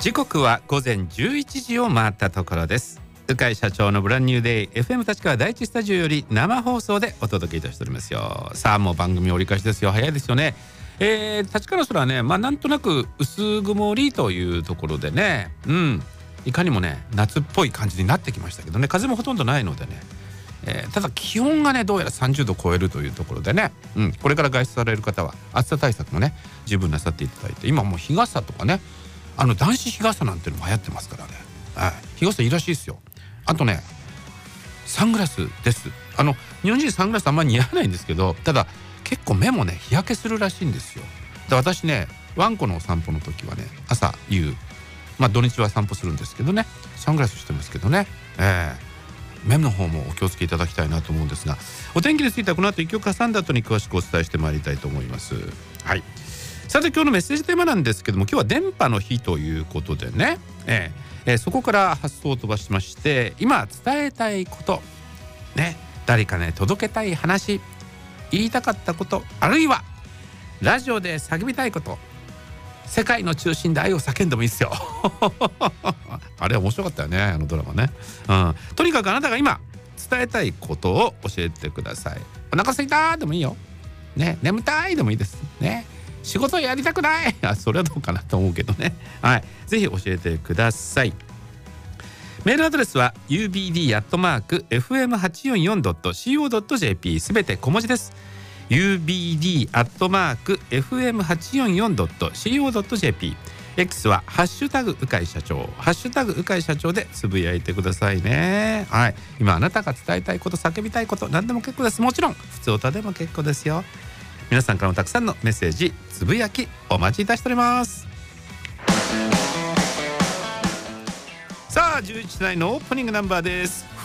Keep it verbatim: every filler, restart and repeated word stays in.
時刻は午前じゅういちじを回ったところです。鵜飼社長のブランニューデイ エフエム 立川第一スタジオより生放送でお届けいたしておりますよ。さあもう番組折り返しですよ。早いですよね。えー、立川の空はね、まあなんとなく薄曇りというところでね、うんいかにもね夏っぽい感じになってきましたけどね、風もほとんどないのでね、えー、ただ気温がねどうやらさんじゅうど超えるというところでね、うん、これから外出される方は暑さ対策もね十分なさっていただいて、今もう日傘とかね、あの男子日傘なんてのも流行ってますからね、はい、日傘いいらしいですよ。あとねサングラスです。あの日本人サングラスあんまり似合わないんですけど、ただ結構目もね日焼けするらしいんですよ。で私ねワンコのお散歩の時はね朝夕まあ土日は散歩するんですけどねサングラスしてますけどね、えー、目の方もお気をつけいただきたいなと思うんですが、お天気についてはこの後一曲挟んだ後に詳しくお伝えしてまいりたいと思います。はい、さて今日のメッセージテーマなんですけども、今日は電波の日ということでね、えーえー、そこから発想を飛ばしまして、今伝えたいことね、誰かね届けたい話、言いたかったこと、あるいはラジオで叫びたいこと、世界の中心で愛を叫んでもいいですよあれ面白かったよね、あのドラマね、うん、とにかくあなたが今伝えたいことを教えてください。お腹すいたでもいいよ、ね、眠たいでもいいですね、仕事やりたくないあそれはどうかなと思うけどね、はい、ぜひ教えてください。メールアドレスは ユービーディー アットマーク エフエムはちよんよん ドット シーオー ドット ジェーピー すべて小文字です。 ユービーディー アットマーク エフエムはちよんよん ドット シーオー ドット ジェーピー、 X はハッシュタグ鵜飼社長、ハッシュタグ鵜飼社長でつぶやいてくださいね。はい、今あなたが伝えたいこと、叫びたいこと、何でも結構です。もちろん普通歌でも結構ですよ。皆さんからもたくさんのメッセージ、つぶやきお待ちいたしております。さあじゅういちじ台のオープニングナンバーです。